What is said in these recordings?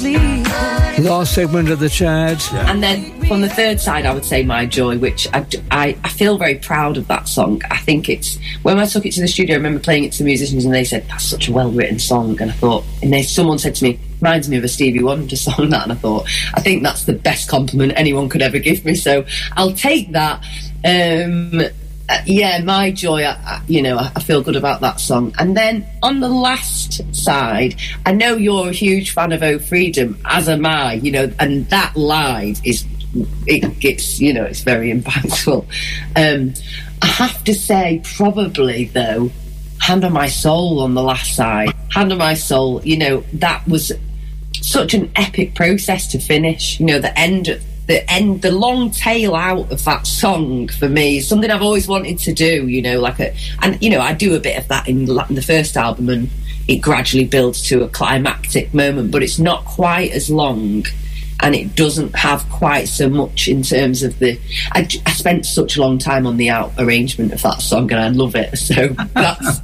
Last segment of the chat. Yeah. And then from the third side, I would say My Joy, which I feel very proud of that song. I think it's, when I took it to the studio, I remember playing it to the musicians and they said, that's such a well-written song. And I thought, someone said to me, reminds me of a Stevie Wonder song, that. And I thought, I think that's the best compliment anyone could ever give me. So I'll take that. Yeah, My Joy, I feel good about that song. And then on the last side, I know you're a huge fan of Oh Freedom, as am I, and that live it's very impactful. I have to say, probably, though, Hand on My Soul on the last side. Hand on My Soul, that was such an epic process to finish. The long tail out of that song for me is something I've always wanted to do, I do a bit of that in the first album, and it gradually builds to a climactic moment, but it's not quite as long, and it doesn't have quite so much in terms of I spent such a long time on the arrangement of that song, and I love it, so that's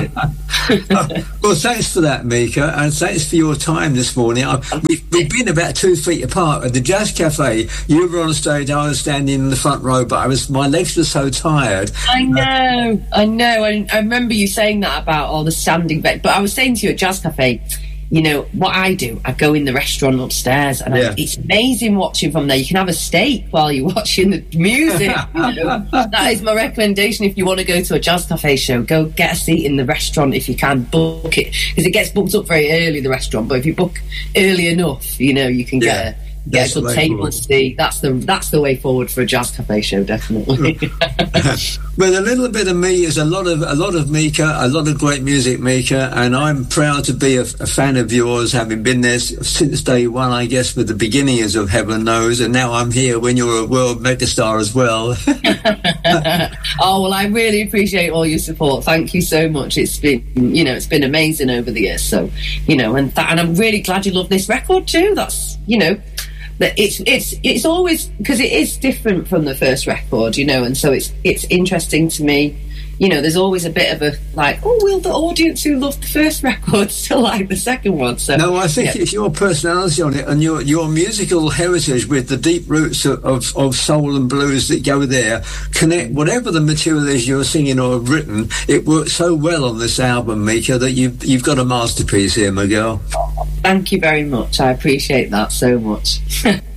Well, thanks for that, Mika, and thanks for your time this morning. We've been about 2 feet apart at the Jazz Cafe. You were on stage, I was standing in the front row, but my legs were so tired. I know. I remember you saying that about all the standing bed, but I was saying to you at Jazz Cafe, what I do, I go in the restaurant upstairs, and it's amazing watching from there. You can have a steak while you're watching the music. That is my recommendation. If you want to go to a Jazz Cafe show, go get a seat in the restaurant if you can. Book it, because it gets booked up very early, the restaurant, but if you book early enough, you can get a good table seat. That's the way forward for a Jazz Cafe show, definitely. Well, a little bit of me is a lot of Mika, a lot of great music, Mika, and I'm proud to be a fan of yours, having been there since day one, I guess, with the beginnings of Heaven Knows, and now I'm here when you're a world megastar as well. Oh, well, I really appreciate all your support. Thank you so much. It's been amazing over the years. So, and I'm really glad you love this record too. That's, that it's always, because it is different from the first record, and so it's interesting to me. There's always a bit of a will the audience who loved the first record still like the second one? So no, I think it's your personality on it and your musical heritage with the deep roots of soul and blues that go there. Connect whatever the material is you're singing or have written. It works so well on this album, Mika, that you've got a masterpiece here, my girl. Thank you very much. I appreciate that so much.